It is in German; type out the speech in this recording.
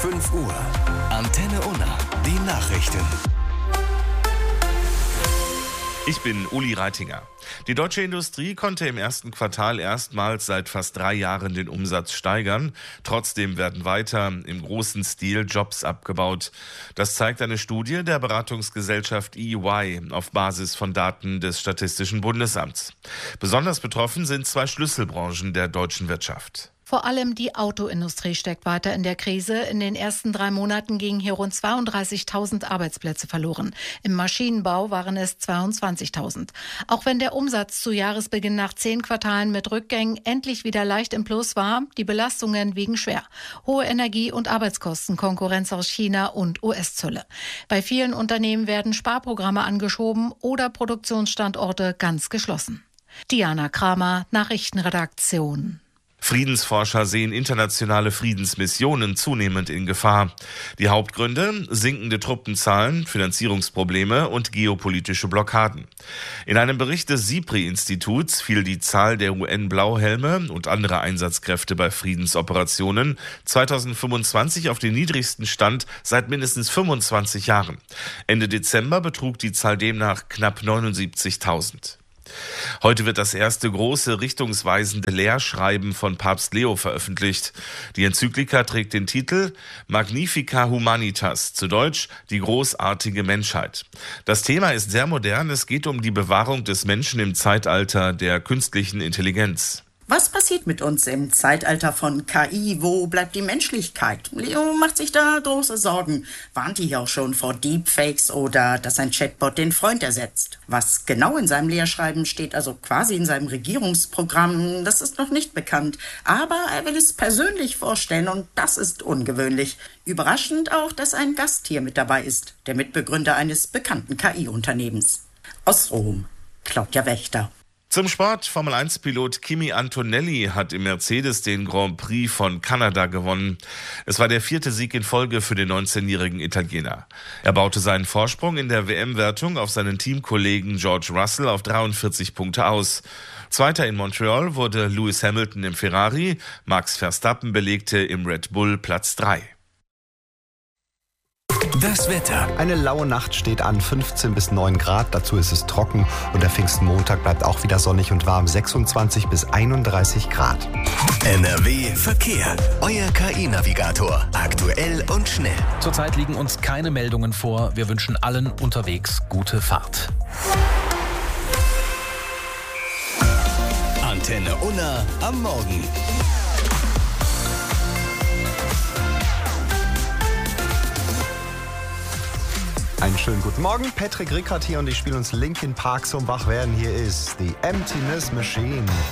5 Uhr. Antenne Unna. Die Nachrichten. Ich bin Uli Reitinger. Die deutsche Industrie konnte im ersten Quartal erstmals seit fast 3 Jahren den Umsatz steigern. Trotzdem werden weiter im großen Stil Jobs abgebaut. Das zeigt eine Studie der Beratungsgesellschaft EY auf Basis von Daten des Statistischen Bundesamts. Besonders betroffen sind 2 Schlüsselbranchen der deutschen Wirtschaft. Vor allem die Autoindustrie steckt weiter in der Krise. In den ersten 3 Monaten gingen hier rund 32.000 Arbeitsplätze verloren. Im Maschinenbau waren es 22.000. Auch wenn der Umsatz zu Jahresbeginn nach 10 Quartalen mit Rückgängen endlich wieder leicht im Plus war, die Belastungen wiegen schwer. Hohe Energie- und Arbeitskosten, Konkurrenz aus China und US-Zölle. Bei vielen Unternehmen werden Sparprogramme angeschoben oder Produktionsstandorte ganz geschlossen. Diana Kramer, Nachrichtenredaktion. Friedensforscher sehen internationale Friedensmissionen zunehmend in Gefahr. Die Hauptgründe: sinkende Truppenzahlen, Finanzierungsprobleme und geopolitische Blockaden. In einem Bericht des SIPRI-Instituts fiel die Zahl der UN-Blauhelme und anderer Einsatzkräfte bei Friedensoperationen 2025 auf den niedrigsten Stand seit mindestens 25 Jahren. Ende Dezember betrug die Zahl demnach knapp 79.000. Heute wird das erste große richtungsweisende Lehrschreiben von Papst Leo veröffentlicht. Die Enzyklika trägt den Titel Magnifica Humanitas, zu Deutsch die großartige Menschheit. Das Thema ist sehr modern, es geht um die Bewahrung des Menschen im Zeitalter der künstlichen Intelligenz. Was passiert mit uns im Zeitalter von KI? Wo bleibt die Menschlichkeit? Leo macht sich da große Sorgen. Warnte hier auch schon vor Deepfakes oder dass ein Chatbot den Freund ersetzt. Was genau in seinem Lehrschreiben steht, also quasi in seinem Regierungsprogramm, das ist noch nicht bekannt. Aber er will es persönlich vorstellen und das ist ungewöhnlich. Überraschend auch, dass ein Gast hier mit dabei ist, der Mitbegründer eines bekannten KI-Unternehmens. Aus Rom, Claudia Wächter. Zum Sport: Formel-1-Pilot Kimi Antonelli hat im Mercedes den Grand Prix von Kanada gewonnen. Es war der 4. Sieg in Folge für den 19-jährigen Italiener. Er baute seinen Vorsprung in der WM-Wertung auf seinen Teamkollegen George Russell auf 43 Punkte aus. Zweiter in Montreal wurde Lewis Hamilton im Ferrari. Max Verstappen belegte im Red Bull Platz 3. Das Wetter. Eine laue Nacht steht an, 15 bis 9 Grad. Dazu ist es trocken und der Pfingstmontag bleibt auch wieder sonnig und warm, 26 bis 31 Grad. NRW Verkehr. Euer KI-Navigator. Aktuell und schnell. Zurzeit liegen uns keine Meldungen vor. Wir wünschen allen unterwegs gute Fahrt. Antenne Unna am Morgen. Einen schönen guten Morgen, Patrick Rickert hier und ich spiele uns Linkin Park zum Wachwerden. Hier ist The Emptiness Machine.